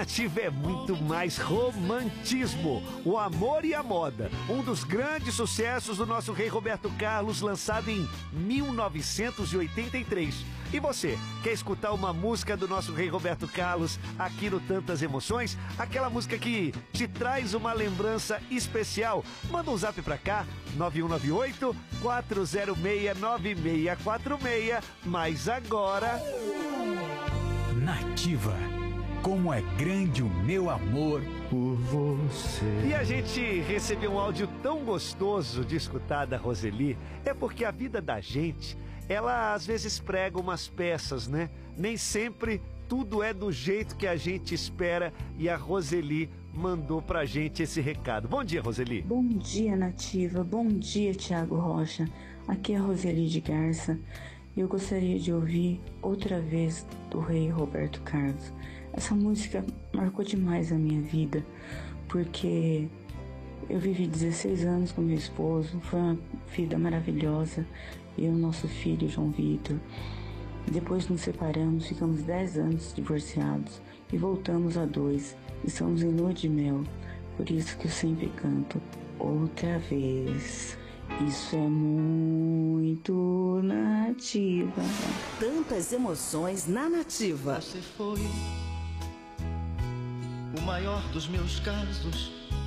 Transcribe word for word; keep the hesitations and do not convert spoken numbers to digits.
Nativa é muito mais romantismo, o amor e a moda. Um dos grandes sucessos do nosso rei Roberto Carlos, lançado em mil novecentos e oitenta e três. E você, quer escutar uma música do nosso rei Roberto Carlos aqui no Tantas Emoções? Aquela música que te traz uma lembrança especial? Manda um zap pra cá, nove um nove oito, quatro zero seis, nove seis quatro seis. Mas agora... Nativa. Como é grande o meu amor por você. E a gente recebeu um áudio tão gostoso de escutar da Roseli. É porque a vida da gente, ela às vezes prega umas peças, né? Nem sempre tudo é do jeito que a gente espera. E a Roseli mandou pra gente esse recado. Bom dia, Roseli. Bom dia, Nativa. Bom dia, Thiago Rocha. Aqui é a Roseli de Garça. Eu gostaria de ouvir outra vez do rei Roberto Carlos. Essa música marcou demais a minha vida, porque eu vivi dezesseis anos com meu esposo, foi uma vida maravilhosa, eu e o nosso filho João Vitor. Depois nos separamos, ficamos dez anos divorciados e voltamos a dois. Estamos em lua de mel, por isso que eu sempre canto outra vez. Isso é muito Nativa. Tantas emoções na Nativa. Você foi o maior dos meus casos,